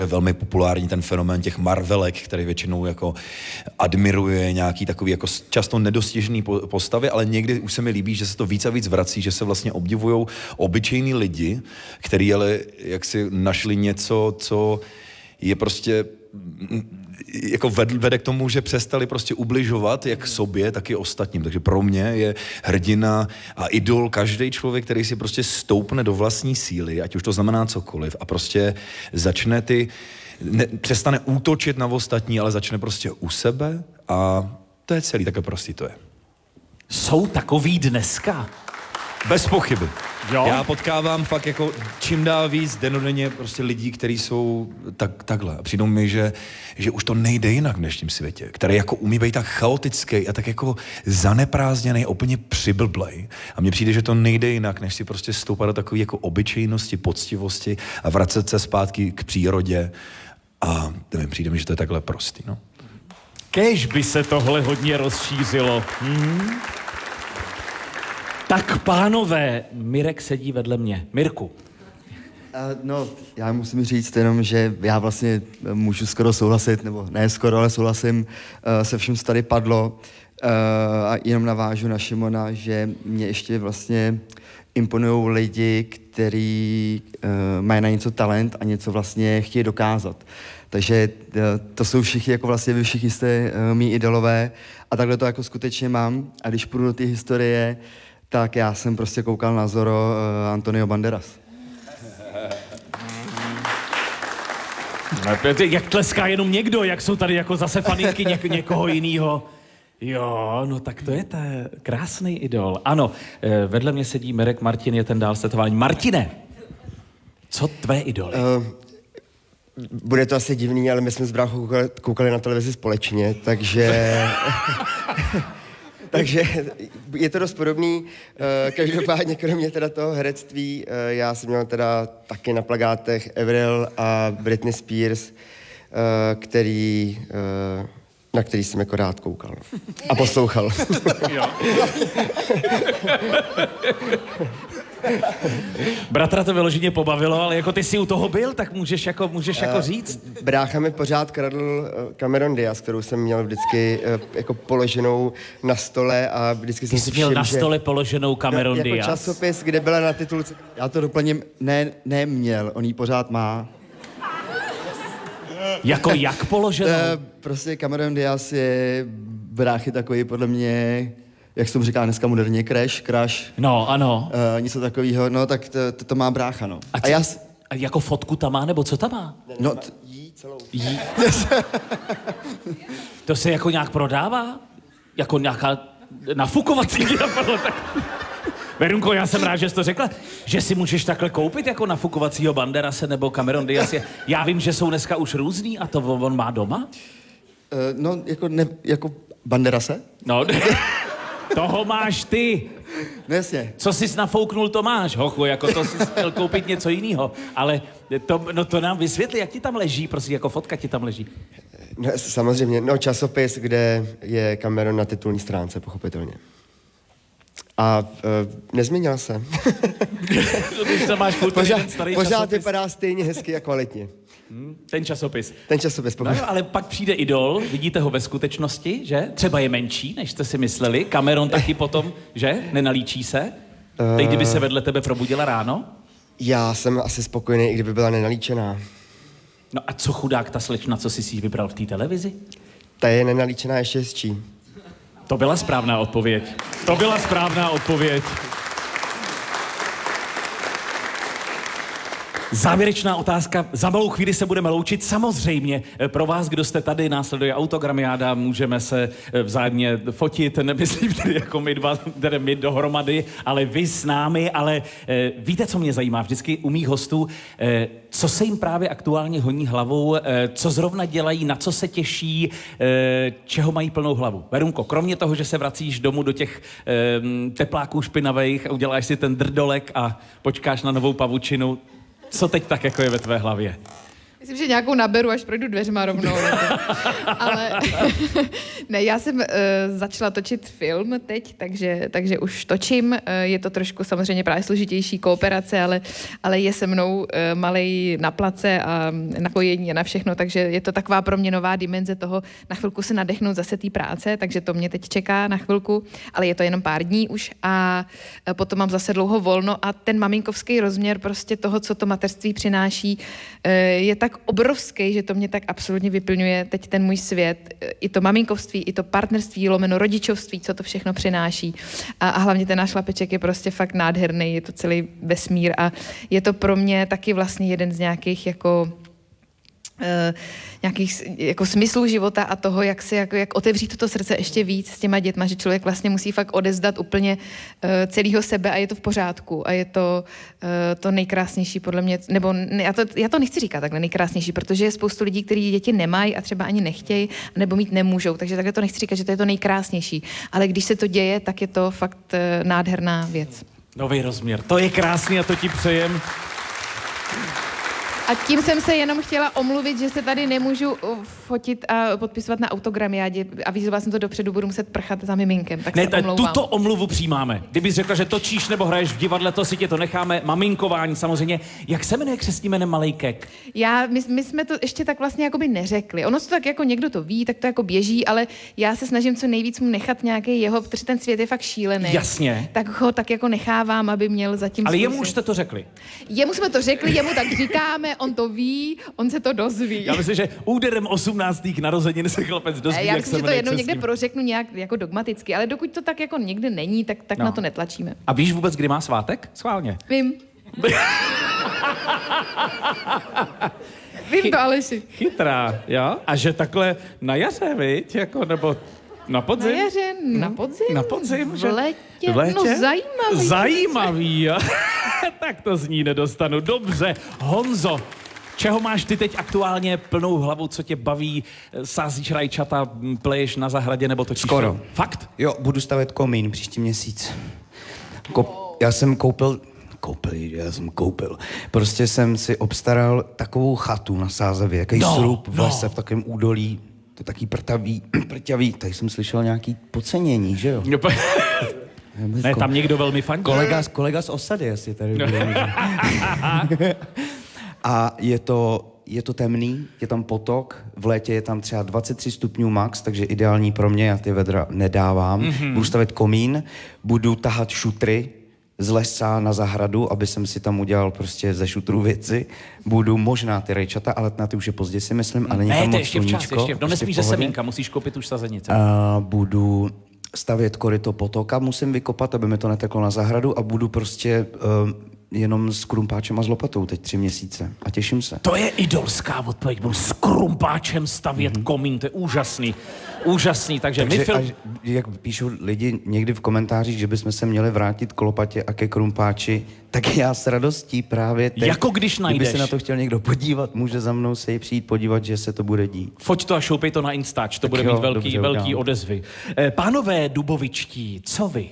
je velmi populární ten fenomén těch Marvelek, který většinou jako admiruje nějaký takový jako často nedostižný postavy, ale někdy už se mi líbí, že se to víc a víc vrací, že se vlastně obdivujou obyčejní lidi, kteří ale jaksi našli něco, co je prostě jako vede k tomu, že přestali prostě ubližovat jak sobě, tak i ostatním. Takže pro mě je hrdina a idol každý člověk, který si prostě stoupne do vlastní síly, ať už to znamená cokoliv, a prostě začne přestane útočit na ostatní, ale začne prostě u sebe a to je celý, takhle prostý to je. Jsou takový dneska? Bez pochyby. Jo? Já potkávám fakt jako čím dál víc denodenně prostě lidí, kteří jsou takhle. A přijdou mi, že už to nejde jinak v dnešním světě, který jako umí být tak chaotický a tak jako zaneprázdněný, úplně přiblblej. A mně přijde, že to nejde jinak, než si prostě stoupat do takové jako obyčejnosti, poctivosti a vracet se zpátky k přírodě. A nevím, přijde mi, že to je takhle prostý, no. Kéž by se tohle hodně rozšířilo. Tak pánové, Mirek sedí vedle mě. Mirku. No, já musím říct jenom, že já vlastně můžu skoro souhlasit, nebo ne skoro, ale souhlasím se vším, co tady padlo. A jenom navážu na Šimona, že mě ještě vlastně imponují lidi, kteří mají na něco talent a něco vlastně chtějí dokázat. Takže to jsou všichni, jako vlastně vy všichni jste mý idolové a takhle to jako skutečně mám. A když půjdu do té historie, tak já jsem prostě koukal na Zorro Antonio Banderas. Jak tleská jenom někdo, jak jsou tady jako zase faninky někoho jiného. Jo, no tak to je krásný idol. Ano, vedle mě sedí Mirek Martin, je ten dál tetování. Martine, co tvé idoly? Bude to asi divný, ale my jsme s bráchou koukali na televizi společně, takže... Takže je to dost podobný. Každopádně, kromě teda toho herectví, já jsem měl teda taky na plakátech Avril a Britney Spears, na který jsem jako rád koukal a poslouchal. Jo. Bratra to vyloženě pobavilo, ale jako ty jsi u toho byl, tak můžeš jako říct. Brácha mi pořád kradl Cameron Diaz, kterou jsem měl vždycky jako položenou na stole a vždycky jsem si měl všiml, na stole položenou Cameron jako Diaz? časopis, kde byla na titulce. Já to doplním, neměl, on ji pořád má. Jako jak položenou? Prostě Cameron Diaz je bráchy takový podle mě, jak se tomu říká dneska moderně, crash. No, ano. Něco takového, no tak to má brácha, no. A jako fotku tam má, nebo co tam má? No, jí celou. To se jako nějak prodává? Jako nějaká nafukovací napadlo tak. Verunko, já jsem rád, že jsi to řekla, že si můžeš takhle koupit jako nafukovacího Banderase nebo Cameron Diaz. Já vím, že jsou dneska už různý a to on má doma? No, jako Banderase? No, toho máš ty. No jasně. Co jsi nafouknul, to máš, hochu, jako to jsi chtěl koupit něco jiného. Ale to nám vysvětli, jak ti tam leží, prosím, jako fotka ti tam leží. No, samozřejmě, no časopis, kde je Cameron na titulní stránce, pochopitelně. A nezměnila se. Když to máš furt ten starý pořád časopis. vypadá stejně hezky a kvalitně. Ten časopis. Ten časopis, No jo, ale pak přijde idol, vidíte ho ve skutečnosti, že? Třeba je menší, než jste si mysleli. Cameron taky potom, že? Nenalíčí se? Teď, kdyby se vedle tebe probudila ráno? Já jsem asi spokojený, i kdyby byla nenalíčená. No a co chudák ta slečna, co jsi si vybral v té televizi? Ta je nenalíčená ještě hezčí. To byla správná odpověď. To byla správná odpověď. Závěrečná otázka. Za malou chvíli se budeme loučit. Samozřejmě pro vás, kdo jste tady, následuje autogramiáda, můžeme se vzájemně fotit, nemyslím tedy jako my dohromady, ale vy s námi, ale víte, co mě zajímá vždycky u mých hostů, co se jim právě aktuálně honí hlavou, co zrovna dělají, na co se těší, čeho mají plnou hlavu. Verunko, kromě toho, že se vracíš domů do těch tepláků špinavých a uděláš si ten drdolek a počkáš na novou pavučinu, co teď tak jako je ve tvé hlavě? Myslím, že nějakou naberu, až projdu dveřma rovnou. Ale ne, já jsem začala točit film teď, takže už točím. Je to trošku samozřejmě právě složitější kooperace, ale je se mnou malej na place a na kojení a na všechno, takže je to taková pro mě nová dimenze toho na chvilku se nadechnout zase té práce, takže to mě teď čeká na chvilku, ale je to jenom pár dní už a potom mám zase dlouho volno a ten maminkovský rozměr prostě toho, co to mateřství přináší, je tak obrovský, že to mě tak absolutně vyplňuje teď ten můj svět. I to maminkovství, i to partnerství, lomeno rodičovství, co to všechno přináší. A hlavně ten náš chlapeček je prostě fakt nádherný, je to celý vesmír a je to pro mě taky vlastně jeden z nějakých jako smyslů života a toho, jak otevřít to srdce ještě víc s těma dětma, že člověk vlastně musí fakt odezdat úplně celého sebe a je to v pořádku a je to nejkrásnější podle mě, nebo já to nechci říkat takhle nejkrásnější, protože je spoustu lidí, kteří děti nemají a třeba ani nechtějí, nebo mít nemůžou, takže takhle to nechci říkat, že to je to nejkrásnější, ale když se to děje, tak je to fakt nádherná věc. Nový rozměr, to je krásný a to ti přejem. A tím jsem se jenom chtěla omluvit, že se tady nemůžu fotit a podpisovat na autogramiádě. Avizovala jsem to dopředu, budu muset prchat za miminkem, tak se omlouvám. Tuto omluvu přijímáme. Kdybys řekla, že točíš nebo hraješ v divadle, to si tě to necháme. Maminkování samozřejmě. Jak se jmenuje křestním jménem Malej Kek? My jsme to ještě tak vlastně jakoby neřekli. Ono to tak jako někdo to ví, tak to jako běží, ale já se snažím co nejvíc mu nechat nějaký jeho, protože ten svět je fakt šílený. Jasně. Tak ho tak jako nechávám, aby měl zatím. Ale jemu už jste to řekli. Jemu jsme to řekli, jemu tak říkáme, on to ví, on se to dozví. Já myslím, že úderem 18. narozenin se chlapec dozví, já jak myslím, se že to jmenuje jednou někde křestním. prořeknu nějak jako dogmaticky, ale dokud to tak jako někde není, tak na to netlačíme. A víš vůbec, kdy má svátek? Schválně. Vím. Vím to, Aleši. Chytrá, jo? A že takhle na jaře, viď? Jako, nebo na podzim? Na jaře, na podzim? Na podzim, že? V létě? No zajímavý. Zajímavý, jo? Tak to z ní nedostanu. Dobře. Honzo, čeho máš ty teď aktuálně plnou hlavu, co tě baví? Sázíš rajčata, pleješ na zahradě nebo točíš? Skoro. Fakt? Jo, budu stavět komín příští měsíc. Já jsem koupil. Prostě jsem si obstaral takovou chatu na Sázavě, jaký srub v lese, v takovém údolí. To je taký prťavý. Tady jsem slyšel nějaký podcenění, že jo? Ne, tam někdo velmi fandí. Kolega z osady asi tady bude. A je to temný, je tam potok, v létě je tam třeba 23 stupňů max, takže ideální pro mě, já ty vedra nedávám. Budu stavět komín, budu tahat šutry z lesa na zahradu, aby jsem si tam udělal prostě ze šutrů věci. Budu možná ty rajčata, ale na ty už je pozdě, si myslím, a není tam moc sluníčko. No nesmíš ze semínka, musíš koupit už sazenice. Budu stavět koryto potoka, musím vykopat, aby mi to neteklo na zahradu a budu prostě jenom s krumpáčem a s lopatou teď 3 měsíce a těším se. To je idolská odpověď, budu s krumpáčem stavět komín, to je úžasný. Úžasný, takže my jak píšou lidi někdy v komentářích, že bychom se měli vrátit k lopatě a ke krumpáči, tak já s radostí právě teď, jako když najdeš. Kdyby se na to chtěl někdo podívat, může za mnou se přijít podívat, že se to bude dít. Foť to a šoupej to na Instač, to tak bude jo, mít velký dobře, odezvy. Pánové Dubovičtí, co vy?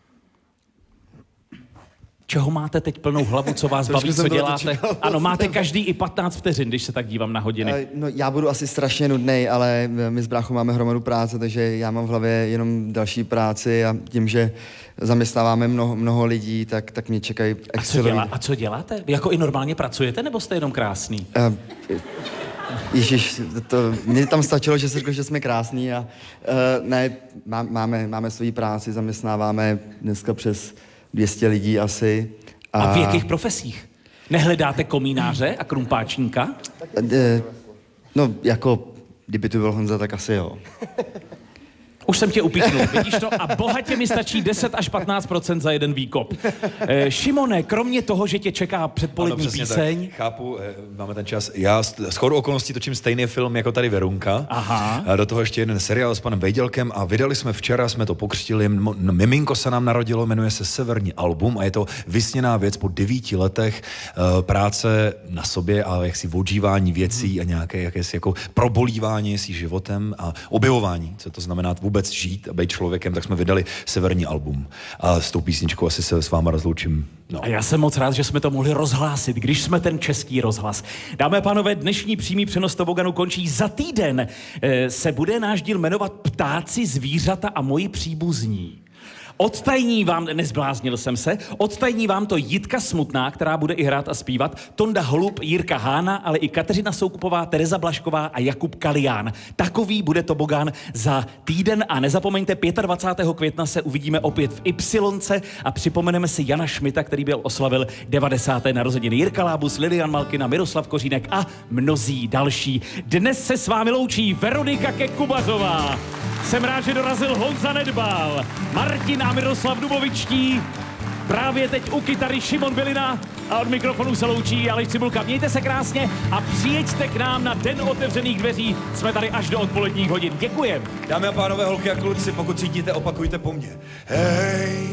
Čeho máte teď plnou hlavu, co vás baví, co děláte? Ano, máte každý i 15 vteřin, když se tak dívám na hodiny. No, já budu asi strašně nudnej, ale my s bráchou máme hromadu práce, takže já mám v hlavě jenom další práci a tím, že zaměstnáváme mnoho lidí, tak mě čekají excelový. A co děláte? Vy jako i normálně pracujete, nebo jste jenom krásný? Ježiš, mně tam stačilo, že jsi řekl, že jsme krásní a ne, máme svoji práci, zaměstnáváme dneska přes 200 lidí asi. A v jakých profesích? Nehledáte komínáře a krumpáčníka? No, jako, kdyby tu byl Honza, tak asi jo. Už jsem tě upíchnul, vidíš to? A bohatě mi stačí 10 až 15% za jeden výkop. Šimone, kromě toho, že tě čeká předpolední píseň... Tak, chápu, máme ten čas. Já shodou okolností točím stejný film jako tady Verunka. Aha. A do toho ještě jeden seriál s panem Vejdělkem a vydali jsme včera, jsme to pokřtili, miminko se nám narodilo, jmenuje se Severní album a je to vysněná věc po 9 letech práce na sobě a jaksi odžívání věcí a nějaké jakési jako probolívání si životem a objevování, co to znamená vůbec vůbec žít a být člověkem, tak jsme vydali Severní album. A s tou písničkou asi se s váma rozloučím. No. A já jsem moc rád, že jsme to mohli rozhlásit, když jsme ten Český rozhlas. Dámy a pánové, dnešní přímý přenos toboganu končí za týden. Se bude náš díl jmenovat Ptáci, zvířata a moji příbuzní. Odtajní vám, nezbláznil jsem se, odtajní vám to Jitka Smutná, která bude i hrát a zpívat, Tonda Holub, Jirka Hána, ale i Kateřina Soukupová, Tereza Blašková a Jakub Kalián. Takový bude tobogán za týden a nezapomeňte, 25. května se uvidíme opět v Ypsilonce a připomeneme si Jana Šmita, který byl oslavil 90. narozeniny. Jirka Lábus, Lilian Malkina, Miroslav Kořínek a mnozí další. Dnes se s vámi loučí Veronika Kekubařová. Jsem rád, že dorazil Honza Nedbal, Martin a Miroslav Dubovičtí, právě teď u kytary Šimon Bylina a od mikrofonu se loučí Aleš Cibulka. Mějte se krásně a přijeďte k nám na Den otevřených dveří. Jsme tady až do odpoledních hodin. Děkujem. Dámy a pánové, holky a kluci, pokud cítíte, opakujte po mně. Hej,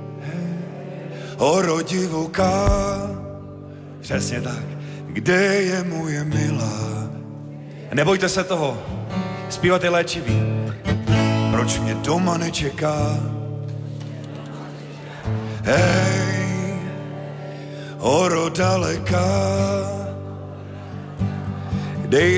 horo divoká, přesně tak, kde je moje milá? Nebojte se toho, zpívat je léčivý. Proč mě doma nečeká? Hej, horo daleká, kde